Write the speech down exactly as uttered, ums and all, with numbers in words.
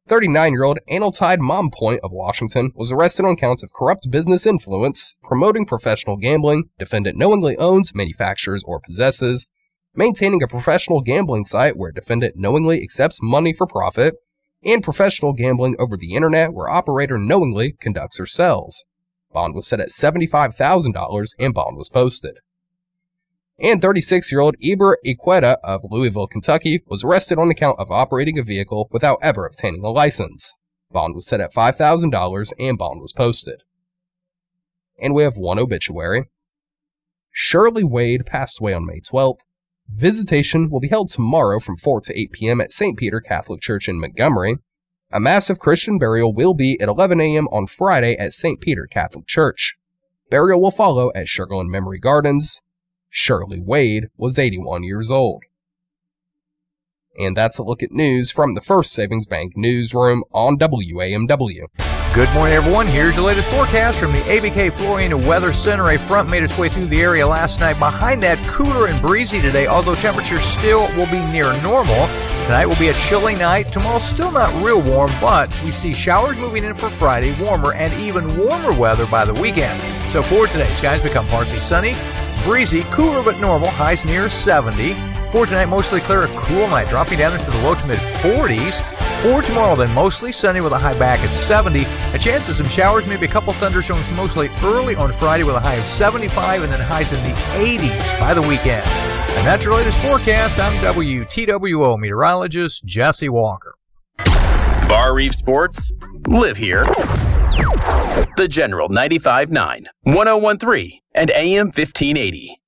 thirty-nine-year-old Aniltide Mompoint of Washington was arrested on counts of corrupt business influence, promoting professional gambling. Defendant knowingly owns, manufactures, or possesses, maintaining a professional gambling site where defendant knowingly accepts money for profit, and professional gambling over the internet where operator knowingly conducts or sells. Bond was set at seventy-five thousand dollars and bond was posted. And thirty-six-year-old Eber Iqueta of Louisville, Kentucky was arrested on account of operating a vehicle without ever obtaining a license. Bond was set at five thousand dollars and bond was posted. And we have one obituary. Shirley Wade passed away on May twelfth. Visitation will be held tomorrow from four to eight p.m. at Saint Peter Catholic Church in Montgomery. A massive Christian burial will be at eleven a.m. on Friday at Saint Peter Catholic Church. Burial will follow at Sugarland Memory Gardens. Shirley Wade was eighty-one years old. And that's a look at news from the First Savings Bank newsroom on W A M W. Good morning, everyone. Here's your latest forecast from the A B K Florida Weather Center. A front made its way through the area last night. Behind that, cooler and breezy today, although temperatures still will be near normal. Tonight will be a chilly night. Tomorrow still not real warm, but we see showers moving in for Friday, warmer and even warmer weather by the weekend. So for today, skies become partly sunny, breezy, cooler but normal, highs near seventy. For tonight, mostly clear, a cool night, dropping down into the low to mid forties. For tomorrow, then, mostly sunny with a high back at seventy. A chance of some showers, maybe a couple thunderstorms, mostly early on Friday with a high of seventy-five and then highs in the eighties by the weekend. And that's your latest forecast. I'm W T W O meteorologist Jesse Walker. Bar Reef Sports, live here. The General ninety-five point nine, one oh one point three, and A M fifteen eighty.